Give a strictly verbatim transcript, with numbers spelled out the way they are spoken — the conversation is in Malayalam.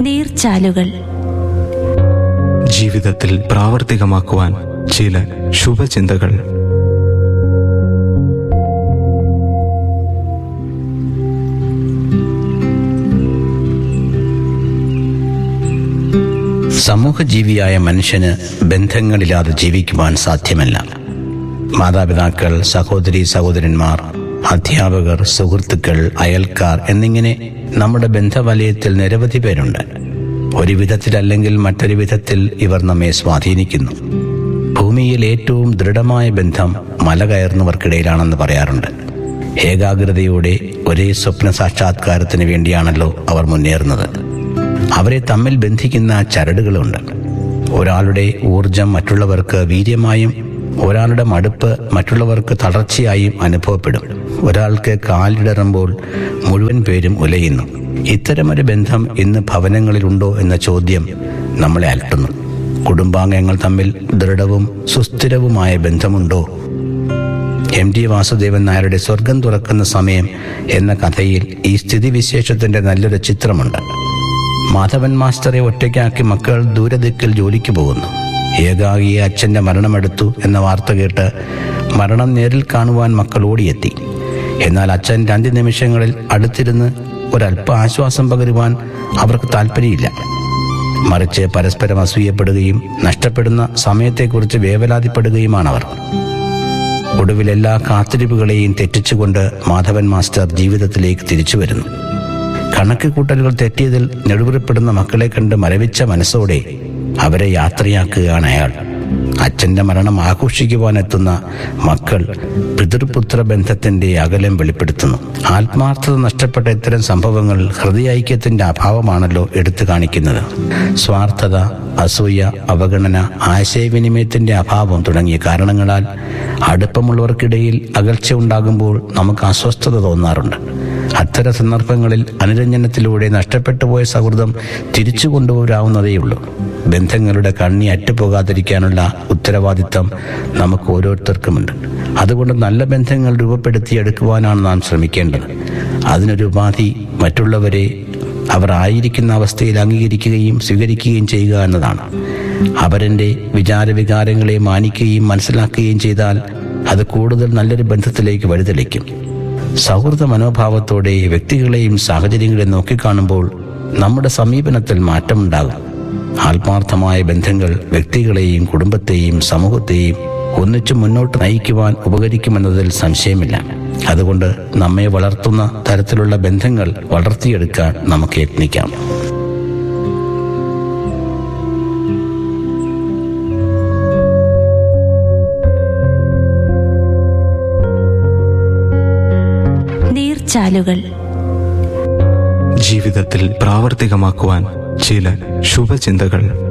നീർച്ചാലുകൾ. ജീവിതത്തിൽ പ്രാവർത്തികമാക്കുവാൻ ചില ശുഭചിന്തകൾ. സമൂഹജീവിയായ മനുഷ്യന് ബന്ധങ്ങളില്ലാതെ ജീവിക്കുവാൻ സാധ്യമല്ല. മാതാപിതാക്കൾ, സഹോദരി സഹോദരന്മാർ, അധ്യാപകർ, സുഹൃത്തുക്കൾ, അയൽക്കാർ എന്നിങ്ങനെ നമ്മുടെ ബന്ധവലയത്തിൽ നിരവധി പേരുണ്ട്. ഒരു വിധത്തിലല്ലെങ്കിൽ മറ്റൊരു വിധത്തിൽ ഇവർ നമ്മെ സ്വാധീനിക്കുന്നു. ഭൂമിയിൽ ഏറ്റവും ദൃഢമായ ബന്ധം മല കയറുന്നവർക്കിടയിലാണെന്ന് പറയാറുണ്ട്. ഏകാഗ്രതയോടെ ഒരേ സ്വപ്ന സാക്ഷാത്കാരത്തിന് വേണ്ടിയാണല്ലോ അവർ മുന്നേറുന്നത്. അവരെ തമ്മിൽ ബന്ധിക്കുന്ന ചരടുകളുണ്ട്. ഒരാളുടെ ഊർജം മറ്റുള്ളവർക്ക് വീര്യമായും ഒരാളുടെ മടുപ്പ് മറ്റുള്ളവർക്ക് തളർച്ചയായും അനുഭവപ്പെടും. ഒരാൾക്ക് കാലിടറുമ്പോൾ മുഴുവൻ പേരും ഉലയുന്നു. ഇത്തരമൊരു ബന്ധം ഇന്ന് ഭവനങ്ങളിലുണ്ടോ എന്ന ചോദ്യം നമ്മളെ അലട്ടുന്നു. കുടുംബാംഗങ്ങൾ തമ്മിൽ ദൃഢവും സുസ്ഥിരവുമായ ബന്ധമുണ്ടോ? എം ടി വാസുദേവൻ നായരുടെ സ്വർഗം തുറക്കുന്ന സമയം എന്ന കഥയിൽ ഈ സ്ഥിതിവിശേഷത്തിന്റെ നല്ലൊരു ചിത്രമുണ്ട്. മാധവൻ മാസ്റ്ററെ ഒറ്റയ്ക്കാക്കി മക്കൾ ദൂരദിക്കിൽ ജോലിക്ക് പോകുന്നു. ഏകാകിയെ അച്ഛൻ്റെ മരണമെടുത്തു എന്ന വാർത്ത കേട്ട് മരണം നേരിൽ കാണുവാൻ മക്കൾ ഓടിയെത്തി. എന്നാൽ അച്ഛൻ രണ്ട് നിമിഷങ്ങളിൽ അടുത്തിരുന്ന് ഒരല്പ ആശ്വാസം പകരുവാൻ അവർക്ക് താല്പര്യമില്ല. മറിച്ച് പരസ്പരം അസൂയപ്പെടുകയും നഷ്ടപ്പെടുന്ന സമയത്തെക്കുറിച്ച് വേവലാതിപ്പെടുകയുമാണവർ. ഒടുവിൽ എല്ലാ കാത്തിരിപ്പുകളെയും തെറ്റിച്ചുകൊണ്ട് മാധവൻ മാസ്റ്റർ ജീവിതത്തിലേക്ക് തിരിച്ചു വരുന്നു. കണക്ക് കൂട്ടലുകൾ തെറ്റിയതിൽ നെടുവീർപ്പെടുന്ന മക്കളെ കണ്ട് മരവിച്ച മനസ്സോടെ അവരെ യാത്രയാക്കുകയാണ് അയാൾ. അച്ഛൻ്റെ മരണം ആഘോഷിക്കുവാനെത്തുന്ന മക്കൾ പിതൃപുത്ര ബന്ധത്തിന്റെ അകലം വെളിപ്പെടുത്തുന്നു. ആത്മാർത്ഥത നഷ്ടപ്പെട്ട ഇത്തരം സംഭവങ്ങൾ ഹൃദയൈക്യത്തിന്റെ അഭാവമാണല്ലോ എടുത്തു കാണിക്കുന്നത്. സ്വാർത്ഥത, അസൂയ, അവഗണന, ആശയവിനിമയത്തിന്റെ അഭാവം തുടങ്ങിയ കാരണങ്ങളാൽ അടുപ്പമുള്ളവർക്കിടയിൽ അകൽച്ച ഉണ്ടാകുമ്പോൾ നമുക്ക് അസ്വസ്ഥത തോന്നാറുണ്ട്. അത്തരം സന്ദർഭങ്ങളിൽ അനുരഞ്ജനത്തിലൂടെ നഷ്ടപ്പെട്ടുപോയ സൗഹൃദം തിരിച്ചു കൊണ്ടുവരാവുന്നതേയുള്ളൂ. ബന്ധങ്ങളുടെ കണ്ണി അറ്റുപോകാതിരിക്കാനുള്ള ഉത്തരവാദിത്തം നമുക്ക് ഓരോരുത്തർക്കുമുണ്ട്. അതുകൊണ്ട് നല്ല ബന്ധങ്ങൾ രൂപപ്പെടുത്തിയെടുക്കുവാനാണ് നാം ശ്രമിക്കേണ്ടത്. അതിനൊരു ഉപാധി മറ്റുള്ളവരെ അവർ ആയിരിക്കുന്ന അവസ്ഥയിൽ അംഗീകരിക്കുകയും സ്വീകരിക്കുകയും ചെയ്യുക എന്നതാണ്. അവരുടെ വിചാരവികാരങ്ങളെ മാനിക്കുകയും മനസ്സിലാക്കുകയും ചെയ്താൽ അത് കൂടുതൽ നല്ലൊരു ബന്ധത്തിലേക്ക് വഴിതെളിക്കും. സൗഹൃദ മനോഭാവത്തോടെ വ്യക്തികളെയും സാഹചര്യങ്ങളെയും നോക്കിക്കാണുമ്പോൾ നമ്മുടെ സമീപനത്തിൽ മാറ്റമുണ്ടാകും. ആത്മാർത്ഥമായ ബന്ധങ്ങൾ വ്യക്തികളെയും കുടുംബത്തെയും സമൂഹത്തെയും ഒന്നിച്ചു മുന്നോട്ട് നയിക്കുവാൻ ഉപകരിക്കുമെന്നതിൽ സംശയമില്ല. അതുകൊണ്ട് നമ്മെ വളർത്തുന്ന തരത്തിലുള്ള ബന്ധങ്ങൾ വളർത്തിയെടുക്കാൻ നമുക്ക് യത്നിക്കാം. നീർച്ചാലുകൾ. ജീവിതത്തിൽ പ്രാവർത്തികമാക്കുവാൻ ചില ശുഭചിന്തകൾ.